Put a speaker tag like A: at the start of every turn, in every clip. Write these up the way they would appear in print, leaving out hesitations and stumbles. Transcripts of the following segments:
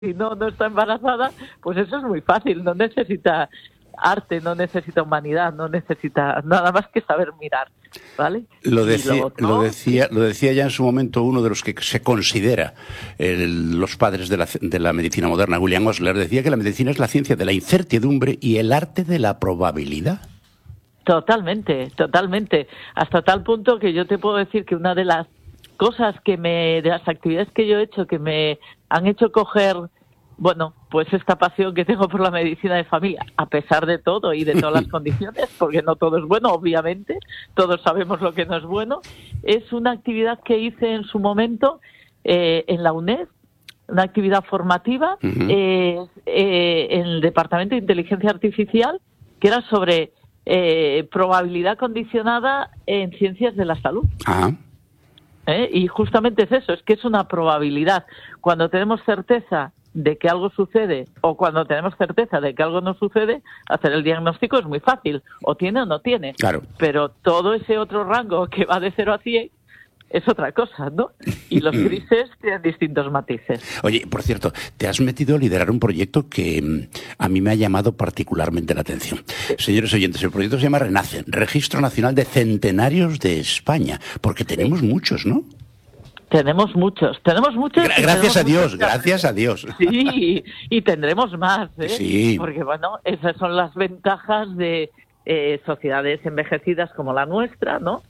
A: si no está embarazada, pues eso es muy fácil, no necesita arte, no necesita humanidad, no necesita nada más que saber mirar, ¿vale?
B: Lo decía ya en su momento uno de los que se considera los padres de la medicina moderna, William Osler, decía que la medicina es la ciencia de la incertidumbre y el arte de la probabilidad.
A: Totalmente, hasta tal punto que yo te puedo decir que una de las cosas de las actividades que yo he hecho que me han hecho coger, bueno, pues esta pasión que tengo por la medicina de familia, a pesar de todo y de todas las condiciones, porque no todo es bueno, obviamente, todos sabemos lo que no es bueno, es una actividad que hice en su momento en la UNED, una actividad formativa en el Departamento de Inteligencia Artificial, que era sobre probabilidad condicionada en ciencias de la salud.
B: Ajá.
A: Y justamente es eso, es que es una probabilidad. Cuando tenemos certeza de que algo sucede o cuando tenemos certeza de que algo no sucede, hacer el diagnóstico es muy fácil, o tiene o no tiene.
B: Claro.
A: Pero todo ese otro rango que va de 0 a 100 es otra cosa, ¿no? Y los grises tienen distintos matices.
B: Oye, por cierto, te has metido a liderar un proyecto que a mí me ha llamado particularmente la atención. Señores oyentes, el proyecto se llama Renace, Registro Nacional de Centenarios de España, porque tenemos muchos, ¿no?
A: Tenemos muchos.
B: Gracias a Dios.
A: Sí, y tendremos más, ¿eh?
B: Sí.
A: Porque, bueno, esas son las ventajas de sociedades envejecidas como la nuestra, ¿no?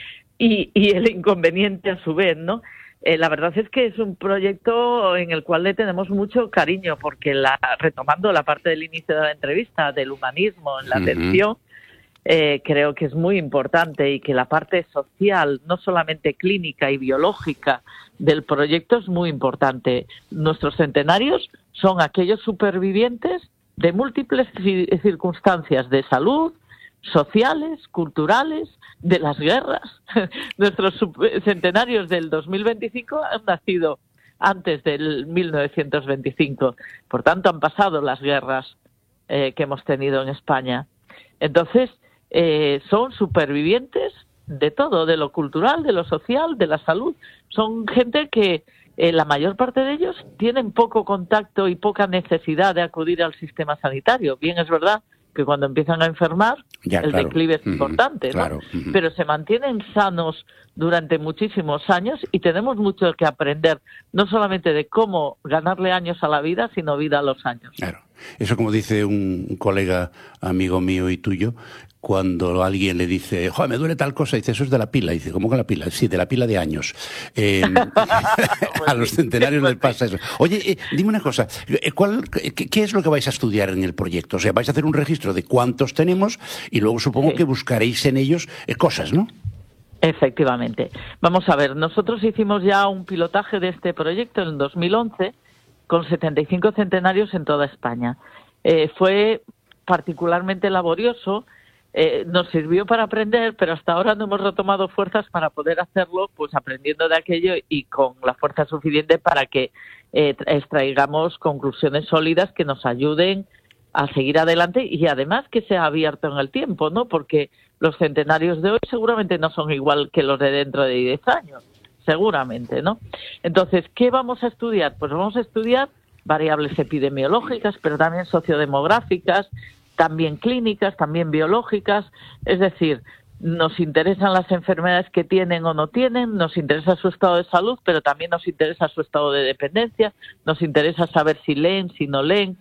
A: Y el inconveniente a su vez, ¿no? La verdad es que es un proyecto en el cual le tenemos mucho cariño, porque retomando la parte del inicio de la entrevista, del humanismo en la atención, creo que es muy importante y que la parte social, no solamente clínica y biológica del proyecto es muy importante. Nuestros centenarios son aquellos supervivientes de múltiples circunstancias de salud, sociales, culturales, de las guerras. Nuestros centenarios del 2025 han nacido antes del 1925. Por tanto, han pasado las guerras que hemos tenido en España. Entonces, son supervivientes de todo, de lo cultural, de lo social, de la salud. Son gente que la mayor parte de ellos tienen poco contacto y poca necesidad de acudir al sistema sanitario. Bien, es verdad que cuando empiezan a enfermar, declive es importante, ¿no?
B: Claro.
A: Pero se mantienen sanos durante muchísimos años y tenemos mucho que aprender, no solamente de cómo ganarle años a la vida, sino vida a los años.
B: Claro. Eso, como dice un colega amigo mío y tuyo, cuando alguien le dice, joder, me duele tal cosa, dice, eso es de la pila. Dice, ¿cómo que la pila? Sí, de la pila de años. A los centenarios les pasa eso. Oye, dime una cosa, ¿qué es lo que vais a estudiar en el proyecto? O sea, vais a hacer un registro de cuántos tenemos y luego supongo que buscaréis en ellos cosas, ¿no?
A: Efectivamente. Vamos a ver, nosotros hicimos ya un pilotaje de este proyecto en el 2011 con 75 centenarios en toda España. Fue particularmente laborioso. Nos sirvió para aprender, pero hasta ahora no hemos retomado fuerzas para poder hacerlo, pues aprendiendo de aquello y con la fuerza suficiente para que extraigamos conclusiones sólidas que nos ayuden a seguir adelante y además que sea abierto en el tiempo, ¿no? Porque los centenarios de hoy seguramente no son igual que los de dentro de 10 años, seguramente, ¿no? Entonces, ¿qué vamos a estudiar? Pues vamos a estudiar variables epidemiológicas, pero también sociodemográficas, también clínicas, también biológicas, es decir, nos interesan las enfermedades que tienen o no tienen, nos interesa su estado de salud, pero también nos interesa su estado de dependencia, nos interesa saber si leen, si no leen,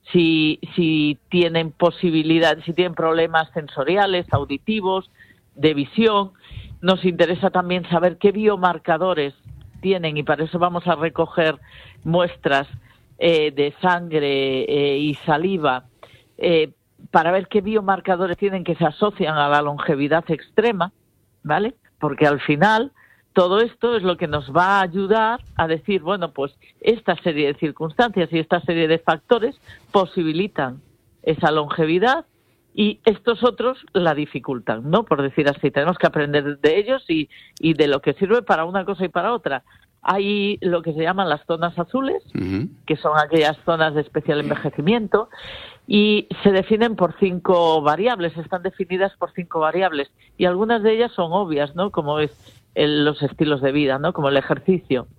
A: si tienen posibilidades, si tienen problemas sensoriales, auditivos, de visión, nos interesa también saber qué biomarcadores tienen y para eso vamos a recoger muestras de sangre y saliva para ver qué biomarcadores tienen que se asocian a la longevidad extrema, ¿vale? Porque al final todo esto es lo que nos va a ayudar a decir, bueno, pues esta serie de circunstancias y esta serie de factores posibilitan esa longevidad y estos otros la dificultan, ¿no? Por decir así, tenemos que aprender de ellos y de lo que sirve para una cosa y para otra. Hay lo que se llaman las zonas azules, que son aquellas zonas de especial envejecimiento, y se definen por 5 variables, están definidas por 5 variables, y algunas de ellas son obvias, ¿no? Como es los estilos de vida, ¿no? Como el ejercicio.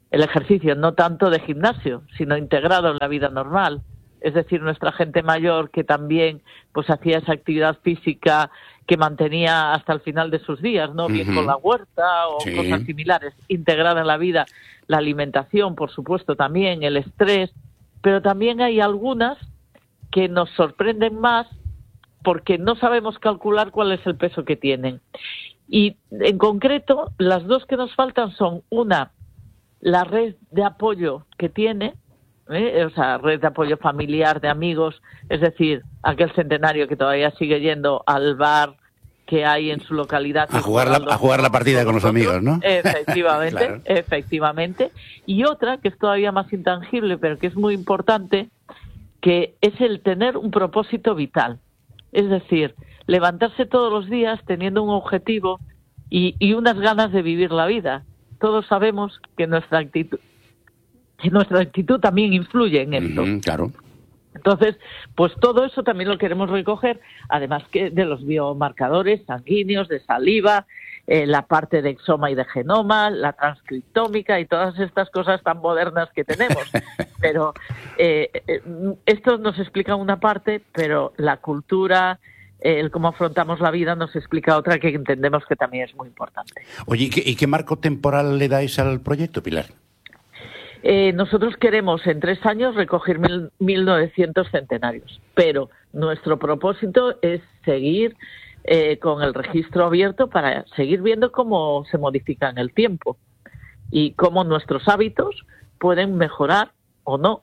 A: el ejercicio, no tanto de gimnasio, sino integrado en la vida normal. Es decir, nuestra gente mayor que también pues hacía esa actividad física que mantenía hasta el final de sus días, ¿no? Bien con la huerta o cosas similares, integrada en la vida, la alimentación, por supuesto, también el estrés, pero también hay algunas que nos sorprenden más porque no sabemos calcular cuál es el peso que tienen. Y en concreto, las dos que nos faltan son una, la red de apoyo que tiene, o sea, red de apoyo familiar, de amigos, es decir, aquel centenario que todavía sigue yendo al bar que hay en su localidad.
B: A jugar la partida con los amigos, ¿no?
A: Efectivamente,
B: claro.
A: Efectivamente. Y otra, que es todavía más intangible, pero que es muy importante, que es el tener un propósito vital. Es decir, levantarse todos los días teniendo un objetivo y unas ganas de vivir la vida. Todos sabemos que nuestra actitud también influye en esto.
B: Claro.
A: Entonces, pues todo eso también lo queremos recoger, además que de los biomarcadores sanguíneos, de saliva, la parte de exoma y de genoma, la transcriptómica y todas estas cosas tan modernas que tenemos. Pero esto nos explica una parte, pero la cultura, el cómo afrontamos la vida nos explica otra que entendemos que también es muy importante.
B: Oye, ¿y qué marco temporal le dais al proyecto, Pilar?
A: Nosotros queremos en 3 años recoger 1.900 centenarios, pero nuestro propósito es seguir con el registro abierto para seguir viendo cómo se modifica en el tiempo y cómo nuestros hábitos pueden mejorar o no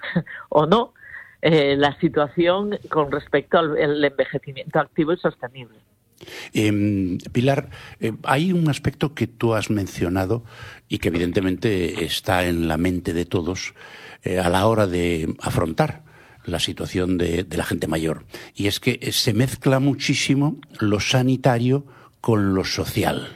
A: la situación con respecto al envejecimiento activo y sostenible.
B: Pilar, hay un aspecto que tú has mencionado y que evidentemente está en la mente de todos a la hora de afrontar la situación de la gente mayor, y es que se mezcla muchísimo lo sanitario con lo social.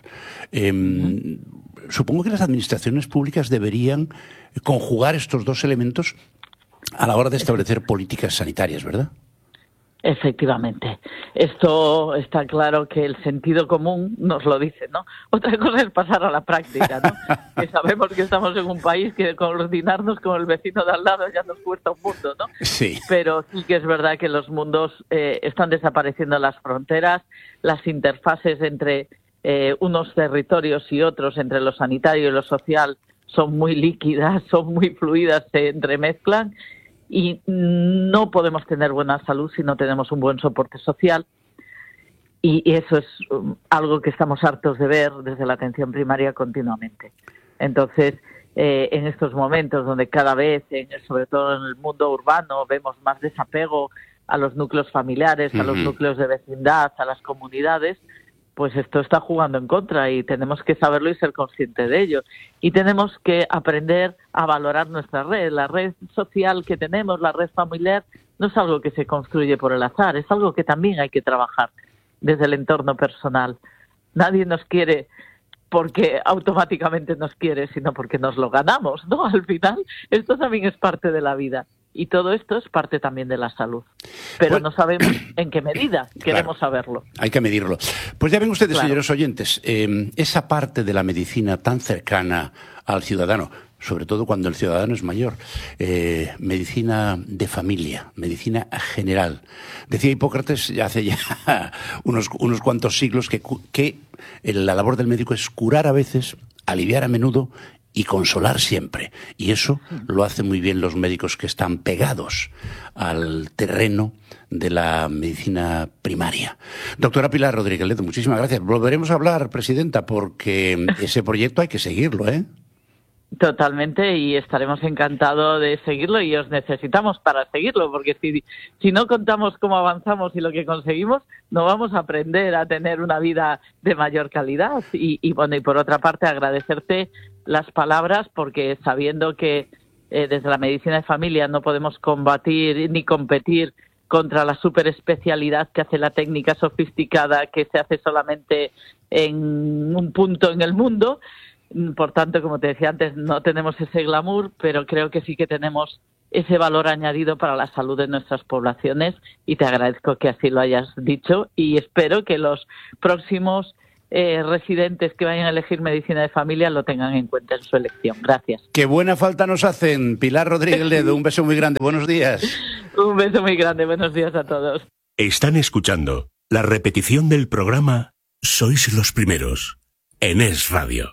B: Supongo que las administraciones públicas deberían conjugar estos dos elementos a la hora de establecer políticas sanitarias, ¿verdad?
A: Efectivamente. Esto está claro que el sentido común nos lo dice, ¿no? Otra cosa es pasar a la práctica, ¿no? Que sabemos que estamos en un país que coordinarnos con el vecino de al lado ya nos cuesta un mundo, ¿no?
B: Sí.
A: Pero sí que es verdad que los mundos están desapareciendo las fronteras, las interfaces entre unos territorios y otros, entre lo sanitario y lo social, son muy líquidas, son muy fluidas, se entremezclan. Y no podemos tener buena salud si no tenemos un buen soporte social. Y eso es algo que estamos hartos de ver desde la atención primaria continuamente. Entonces, en estos momentos donde cada vez, sobre todo en el mundo urbano, vemos más desapego a los núcleos familiares, a los núcleos de vecindad, a las comunidades, pues esto está jugando en contra y tenemos que saberlo y ser conscientes de ello. Y tenemos que aprender a valorar nuestra red. La red social que tenemos, la red familiar, no es algo que se construye por el azar, es algo que también hay que trabajar desde el entorno personal. Nadie nos quiere porque automáticamente nos quiere, sino porque nos lo ganamos, ¿no? Al final, esto también es parte de la vida. Y todo esto es parte también de la salud. Pero no sabemos en qué medida queremos saberlo.
B: Hay que medirlo. Pues ya ven ustedes, señores oyentes, esa parte de la medicina tan cercana al ciudadano, sobre todo cuando el ciudadano es mayor, medicina de familia, medicina general. Decía Hipócrates hace ya unos cuantos siglos que la labor del médico es curar a veces, aliviar a menudo y consolar siempre. Y eso lo hacen muy bien los médicos que están pegados al terreno de la medicina primaria. Doctora Pilar Rodríguez Ledo, muchísimas gracias. Volveremos a hablar, presidenta, porque ese proyecto hay que seguirlo, ¿eh?
A: Totalmente, y estaremos encantados de seguirlo y os necesitamos para seguirlo, porque si no contamos cómo avanzamos y lo que conseguimos, no vamos a aprender a tener una vida de mayor calidad. Y bueno, y por otra parte agradecerte las palabras, porque sabiendo que desde la medicina de familia no podemos combatir ni competir contra la superespecialidad que hace la técnica sofisticada que se hace solamente en un punto en el mundo. Por tanto, como te decía antes, no tenemos ese glamour, pero creo que sí que tenemos ese valor añadido para la salud de nuestras poblaciones y te agradezco que así lo hayas dicho y espero que los próximos residentes que vayan a elegir medicina de familia lo tengan en cuenta en su elección. Gracias.
B: Qué buena falta nos hacen. Pilar Rodríguez Ledo, un beso muy grande. Buenos días.
A: Un beso muy grande. Buenos días a todos.
C: Están escuchando la repetición del programa Sois los Primeros en Es Radio.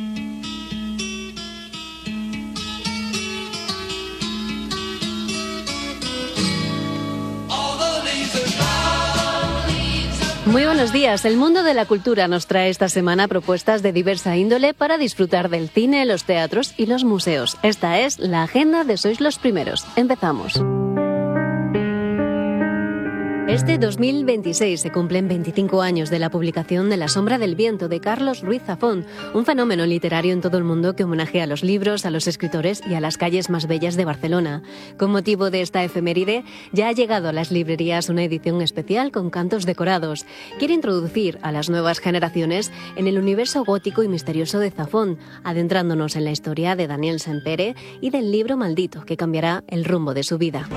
D: Muy buenos días. El mundo de la cultura nos trae esta semana propuestas de diversa índole para disfrutar del cine, los teatros y los museos. Esta es la agenda de Sois los Primeros. Empezamos. Este 2026 se cumplen 25 años de la publicación de La sombra del viento de Carlos Ruiz Zafón, un fenómeno literario en todo el mundo que homenajea a los libros, a los escritores y a las calles más bellas de Barcelona. Con motivo de esta efeméride, ya ha llegado a las librerías una edición especial con cantos decorados. Quiere introducir a las nuevas generaciones en el universo gótico y misterioso de Zafón, adentrándonos en la historia de Daniel Sempere y del libro maldito que cambiará el rumbo de su vida.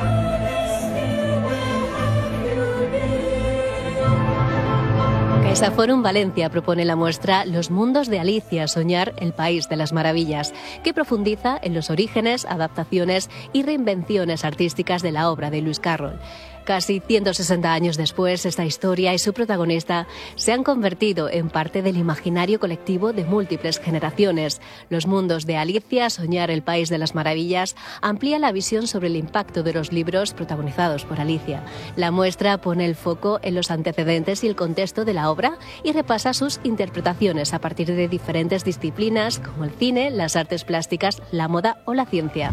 D: CaixaForum Valencia propone la muestra Los mundos de Alicia, soñar el país de las maravillas, que profundiza en los orígenes, adaptaciones y reinvenciones artísticas de la obra de Lewis Carroll. Casi 160 años después, esta historia y su protagonista se han convertido en parte del imaginario colectivo de múltiples generaciones. Los mundos de Alicia, soñar el país de las maravillas, amplía la visión sobre el impacto de los libros protagonizados por Alicia. La muestra pone el foco en los antecedentes y el contexto de la obra y repasa sus interpretaciones a partir de diferentes disciplinas como el cine, las artes plásticas, la moda o la ciencia.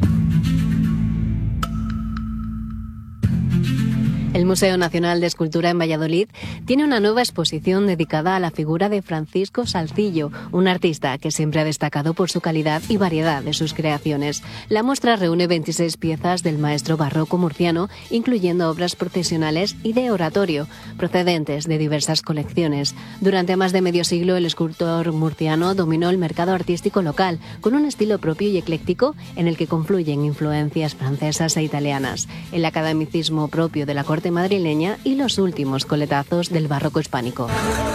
D: El Museo Nacional de Escultura en Valladolid tiene una nueva exposición dedicada a la figura de Francisco Salcillo, un artista que siempre ha destacado por su calidad y variedad de sus creaciones. La muestra reúne 26 piezas del maestro barroco murciano, incluyendo obras procesionales y de oratorio, procedentes de diversas colecciones. Durante más de medio siglo, el escultor murciano dominó el mercado artístico local, con un estilo propio y ecléctico en el que confluyen influencias francesas e italianas, el academicismo propio de la corte madrileña y los últimos coletazos del barroco hispánico.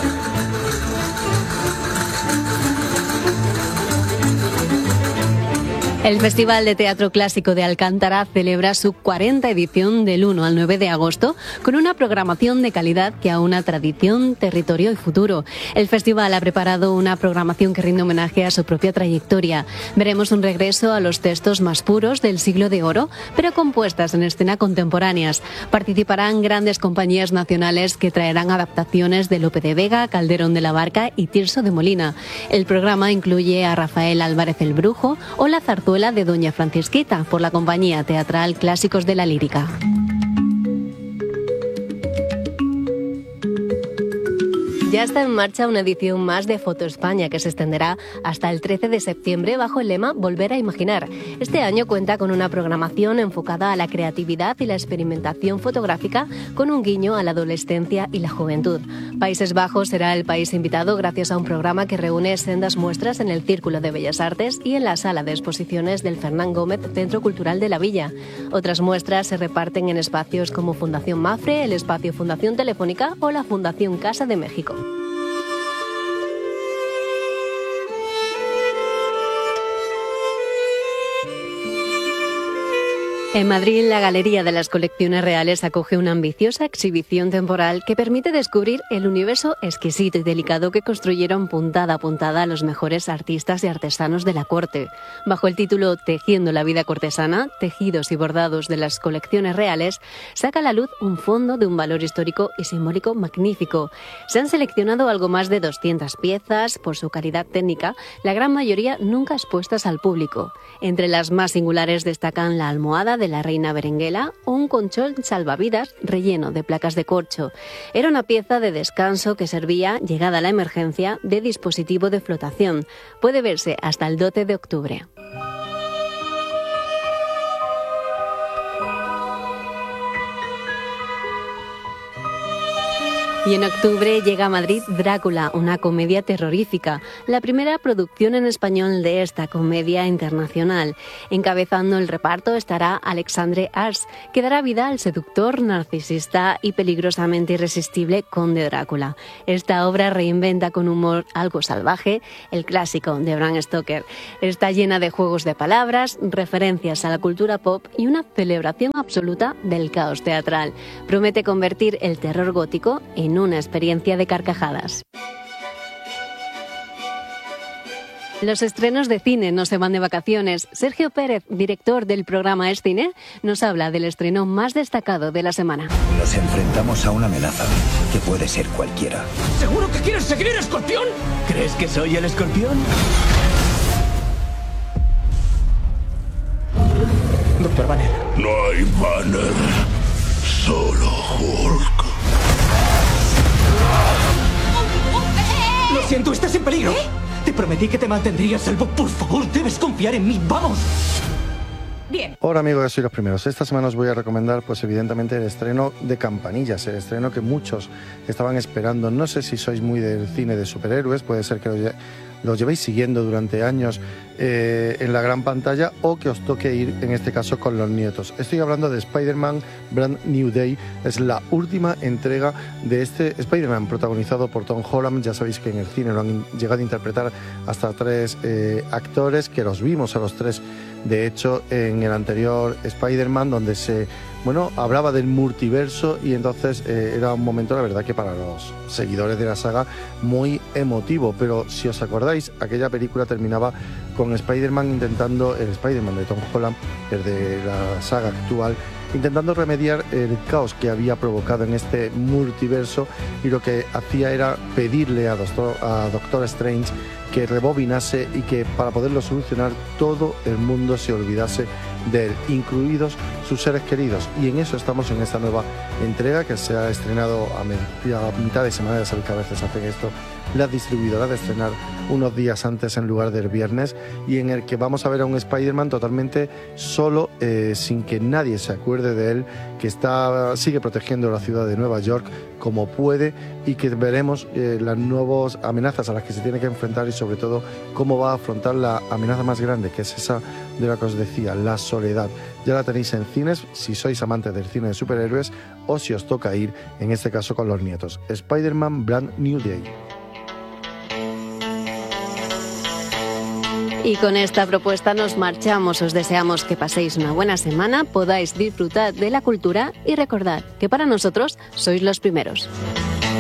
D: El Festival de Teatro Clásico de Alcántara celebra su 40ª edición del 1 al 9 de agosto con una programación de calidad que aúna tradición, territorio y futuro. El festival ha preparado una programación que rinde homenaje a su propia trayectoria. Veremos un regreso a los textos más puros del siglo de oro, pero con puestas en escena contemporáneas. Participarán grandes compañías nacionales que traerán adaptaciones de Lope de Vega, Calderón de la Barca y Tirso de Molina. El programa incluye a Rafael Álvarez el Brujo o la zarzuela de Doña Francisquita por la compañía teatral Clásicos de la Lírica. Ya está en marcha una edición más de Foto España que se extenderá hasta el 13 de septiembre bajo el lema Volver a Imaginar. Este año cuenta con una programación enfocada a la creatividad y la experimentación fotográfica con un guiño a la adolescencia y la juventud. Países Bajos será el país invitado gracias a un programa que reúne sendas muestras en el Círculo de Bellas Artes y en la Sala de Exposiciones del Fernán Gómez Centro Cultural de la Villa. Otras muestras se reparten en espacios como Fundación Mafre, el espacio Fundación Telefónica o la Fundación Casa de México. En Madrid, la Galería de las Colecciones Reales acoge una ambiciosa exhibición temporal que permite descubrir el universo exquisito y delicado que construyeron puntada a puntada los mejores artistas y artesanos de la corte. Bajo el título Tejiendo la vida cortesana, tejidos y bordados de las colecciones reales, saca a la luz un fondo de un valor histórico y simbólico magnífico. Se han seleccionado algo más de 200 piezas por su calidad técnica, la gran mayoría nunca expuestas al público. Entre las más singulares destacan la almohada de la reina Berenguela o un colchón salvavidas relleno de placas de corcho. Era una pieza de descanso que servía, llegada la emergencia, de dispositivo de flotación. Puede verse hasta el 12 de octubre. Y en octubre llega a Madrid Drácula, una comedia terrorífica, la primera producción en español de esta comedia internacional. Encabezando el reparto estará Alexandre Ars, que dará vida al seductor, narcisista y peligrosamente irresistible conde Drácula. Esta obra reinventa con humor algo salvaje el clásico de Bram Stoker. Está llena de juegos de palabras, referencias a la cultura pop y una celebración absoluta del caos teatral. Promete convertir el terror gótico en una experiencia de carcajadas. Los estrenos de cine no se van de vacaciones. Sergio Pérez, director del programa Es Cine, nos habla del estreno más destacado de la semana.
E: Nos enfrentamos a una amenaza que puede ser cualquiera.
F: ¿Seguro que quieres seguir, Escorpión? ¿Crees que soy el Escorpión? Doctor Banner.
C: No hay Banner, solo Hulk.
F: Lo siento, estás en peligro. Te prometí que te mantendría a salvo. Por favor, debes confiar en mí. ¡Vamos! Bien.
G: Hola amigos, soy los primeros. Esta semana os voy a recomendar, pues evidentemente, el estreno de Campanillas, el estreno que muchos estaban esperando. No sé si sois muy del cine de superhéroes, puede ser que lo llevéis siguiendo durante años en la gran pantalla, o que os toque ir, en este caso, con los nietos. Estoy hablando de Spider-Man Brand New Day. Es la última entrega de este Spider-Man, protagonizado por Tom Holland. Ya sabéis que en el cine lo han llegado a interpretar hasta 3 actores, que los vimos a los 3, de hecho, en el anterior Spider-Man, donde se hablaba del multiverso, y entonces era un momento, la verdad, que para los seguidores de la saga muy emotivo. Pero si os acordáis, aquella película terminaba con Spider-Man intentando, el Spider-Man de Tom Holland, el de la saga actual, intentando remediar el caos que había provocado en este multiverso, y lo que hacía era pedirle a Doctor Strange que rebobinase y que, para poderlo solucionar, todo el mundo se olvidase de él, incluidos sus seres queridos. Y en eso estamos en esta nueva entrega, que se ha estrenado a mitad de semana. Ya sabéis que a veces hacen esto las distribuidoras, de estrenar unos días antes en lugar del viernes, y en el que vamos a ver a un Spider-Man totalmente solo, sin que nadie se acuerde de él, que sigue protegiendo la ciudad de Nueva York como puede, y que veremos las nuevas amenazas a las que se tiene que enfrentar, y sobre todo cómo va a afrontar la amenaza más grande, que es esa de la que os decía, la soledad. Ya la tenéis en cines si sois amantes del cine de superhéroes, o si os toca ir, en este caso, con los nietos. Spider-Man Brand New Day.
D: Y con esta propuesta nos marchamos. Os deseamos que paséis una buena semana, podáis disfrutar de la cultura y recordad que para nosotros sois los primeros.